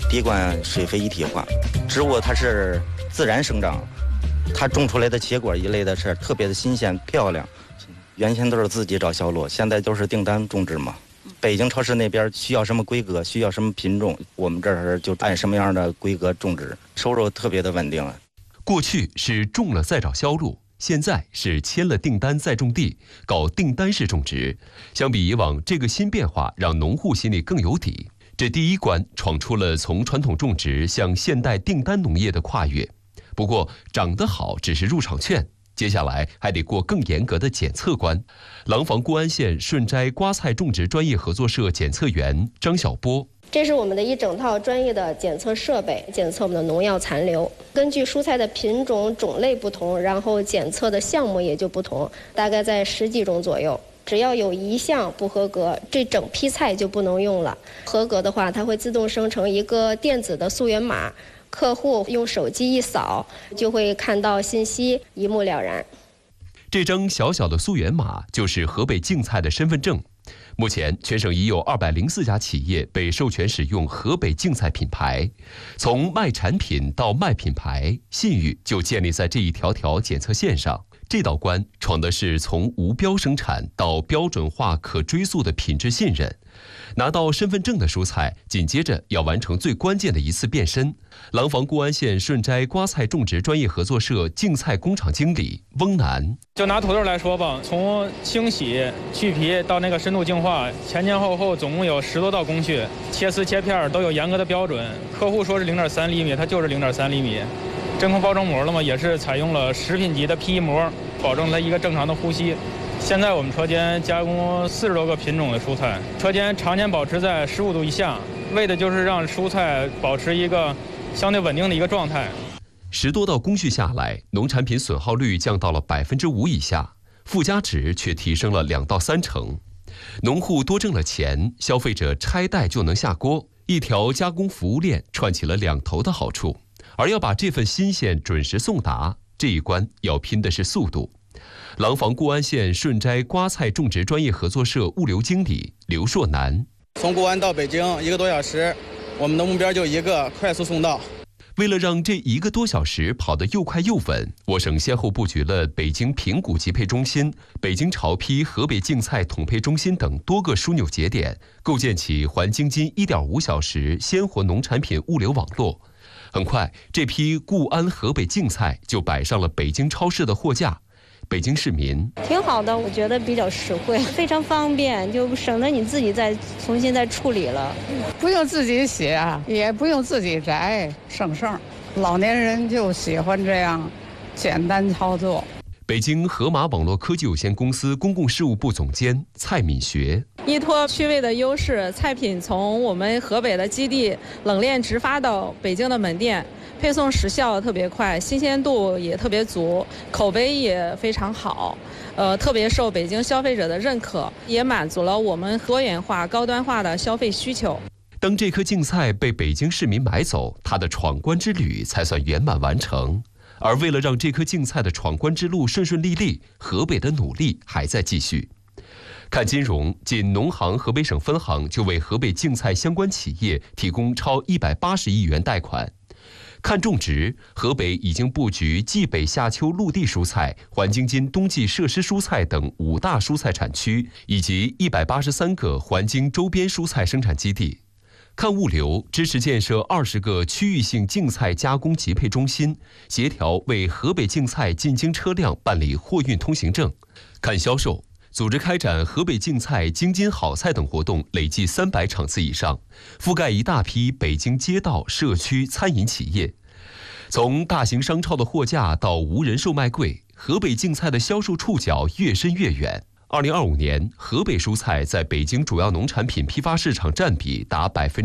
滴灌水肥一体化。植物它是自然生长，它种出来的结果一类的是特别的新鲜漂亮。原先都是自己找销路，现在都是订单种植嘛。北京超市那边需要什么规格，需要什么品种，我们这儿就按什么样的规格种植，收入特别的稳定。 过去是种了再找销路，现在是签了订单再种地，搞订单式种植。相比以往，这个新变化让农户心里更有底。这第一关闯出了从传统种植向现代订单农业的跨越。不过长得好只是入场券，接下来还得过更严格的检测关。廊坊固安县顺斋瓜菜种植专业合作社检测员张晓波。 这是我们的一整套专业的检测设备，检测我们的农药残留。根据蔬菜的品种、种类不同，然后检测的项目也就不同，大概在10几种左右。只要有一项不合格，这整批菜就不能用了。合格的话，它会自动生成一个电子的溯源码，客户用手机一扫，就会看到信息，一目了然。 这张小小的溯源码就是河北净菜的身份证。目前，全省已有204家企业被授权使用河北净菜品牌。从卖产品到卖品牌，信誉就建立在这一条条检测线上。这道关闯的是从无标生产到标准化可追溯的品质信任。拿到身份证的蔬菜，紧接着要完成最关键的一次变身。廊坊固安县顺斋瓜菜种植专业合作社净菜工厂经理翁楠： 就拿土豆来说吧，从清洗、去皮到那个深度净化，前前后后总共有10多道工序，切丝切片都有严格的标准。客户说是0.3厘米，它就是0.3厘米。真空包装膜了嘛，也是采用了食品级的 PE 膜，保证它一个正常的呼吸。现在我们车间加工40多个品种的蔬菜，车间常年保持在15度以下，为的就是让蔬菜保持一个相对稳定的一个状态。 10多道工序下来，农产品损耗率降到了5%以下，附加值却提升了2到3成。农户多挣了钱，消费者拆袋就能下锅，一条加工服务链串起了2头的好处。而要把这份新鲜准时送达，这一关要拼的是速度。廊坊固安县顺斋瓜菜种植专业合作社物流经理刘硕南： 从固安到北京1个多小时，我们的目标就一个，快速送到。 为了让这1个多小时跑得又快又稳，我省先后布局了北京平谷集配中心、北京潮批河北净菜统配中心等多个枢纽节点，构建起环京津1.5小时鲜活农产品物流网络。很快，这批固安河北净菜就摆上了北京超市的货架。北京市民挺好的，我觉得比较实惠，非常方便，就省得你自己再重新处理了。 不用自己洗啊，也不用自己摘，省事儿。老年人就喜欢这样简单操作。 北京河马网络科技有限公司公共事务部总监蔡敏学： 依托区位的优势，菜品从我们河北的基地冷链直发到北京的门店，配送时效特别快，新鲜度也特别足，口碑也非常好，特别受北京消费者的认可，也满足了我们多元化、高端化的消费需求。 当这颗净菜被北京市民买走，它的闯关之旅才算圆满完成。而为了让这颗净菜的闯关之路顺顺利利，河北的努力还在继续。看金融，仅农行河北省分行就为河北净菜相关企业提供超180亿元贷款。看种植，河北已经布局冀北夏秋陆地蔬菜、环京津冬季设施蔬菜等5大蔬菜产区，以及183个环京周边蔬菜生产基地。看物流，支持建设20个区域性净菜加工集配中心，协调为河北净菜进京车辆办理货运通行证。看销售，组织开展河北净菜、京津好菜等活动累计300场次以上，覆盖一大批北京街道、社区、餐饮企业。从大型商超的货架到无人售卖柜，河北净菜的销售触角越深越远。2025年，河北蔬菜在北京主要农产品批发市场占比达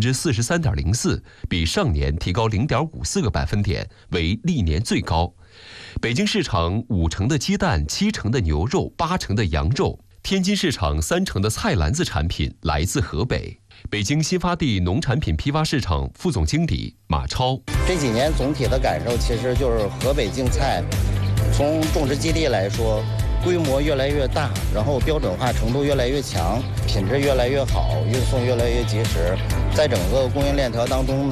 43.04%，比上年提高0.54个百分点，为历年最高。北京市场5成的鸡蛋、7成的牛肉、8成的羊肉，天津市场3成的菜篮子产品来自河北。北京新发地农产品批发市场副总经理马超： 这几年总体的感受其实就是河北净菜，从种植基地来说，规模越来越大，然后标准化程度越来越强，品质越来越好，运送越来越及时，在整个供应链条当中呢，